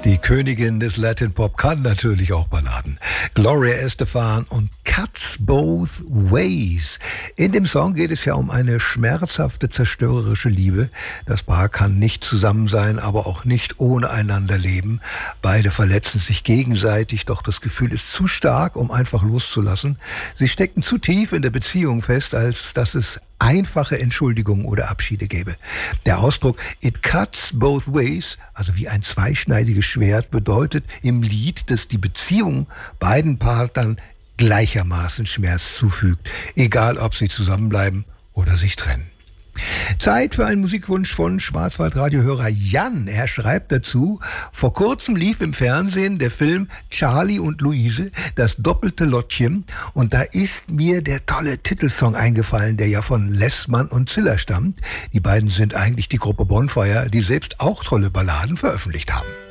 Die Königin des Latin Pop kann natürlich auch Balladen. Gloria Estefan und Cuts Both Ways. In dem Song geht es ja um eine schmerzhafte, zerstörerische Liebe. Das Paar kann nicht zusammen sein, aber auch nicht ohne einander leben. Beide verletzen sich gegenseitig, doch das Gefühl ist zu stark, um einfach loszulassen. Sie stecken zu tief in der Beziehung fest, als dass es einfache Entschuldigungen oder Abschiede gäbe. Der Ausdruck "It cuts both ways", also wie ein zweischneidiges Schwert, bedeutet im Lied, dass die Beziehung beiden Partnern gleichermaßen Schmerz zufügt, egal ob sie zusammenbleiben oder sich trennen. Zeit für einen Musikwunsch von Schwarzwaldradiohörer Jan. Er schreibt dazu: Vor kurzem lief im Fernsehen der Film Charlie und Luise, das doppelte Lottchen, und da ist mir der tolle Titelsong eingefallen, der ja von Lessmann und Ziller stammt. Die beiden sind eigentlich die Gruppe Bonfire, die selbst auch tolle Balladen veröffentlicht haben.